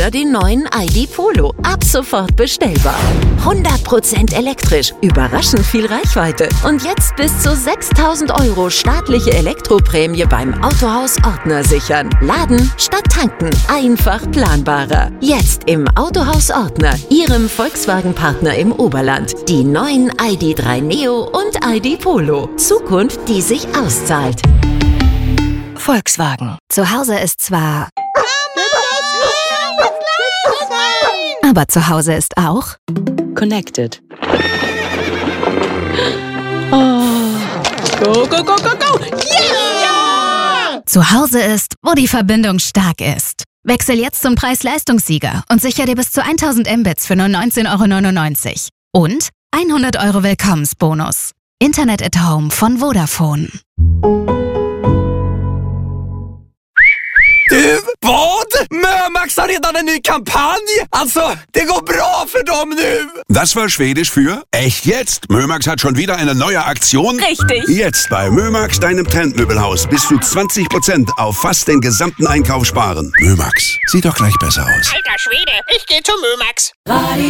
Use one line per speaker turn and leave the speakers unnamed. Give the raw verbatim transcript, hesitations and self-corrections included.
oder den neuen I D Polo. Ab sofort bestellbar. hundert Prozent elektrisch, überraschend viel Reichweite und jetzt bis zu sechstausend Euro staatliche Elektroprämie beim Autohaus Ortner sichern. Laden statt tanken, einfach planbarer. Jetzt im Autohaus Ortner, Ihrem Volkswagen-Partner im Oberland. Die neuen I D drei Neo und I D Polo. Zukunft, die sich auszahlt.
Volkswagen. Zu Hause ist zwar... Aber zu Hause ist auch...
Connected. Oh. Go, go, go, go, go! Yeah!
Zu Hause ist, wo die Verbindung stark ist. Wechsel jetzt zum Preis-Leistungssieger und sicher dir bis zu tausend Mbits für nur neunzehn Euro neunundneunzig. Und hundert Euro Willkommensbonus. Internet at Home von Vodafone.
Du, vad? Mömax har redan en ny kampanj! Alltså, det går bra för dem nu!
Das war Schwedisch für echt jetzt. Mömax hat schon wieder eine neue Aktion.
Richtig.
Jetzt bei Mömax, deinem Trendmöbelhaus, bis zu zwanzig Prozent auf fast den gesamten Einkauf sparen. Mömax, sieht doch gleich besser aus.
Alter Schwede, ich geh zu Mömax.
Radio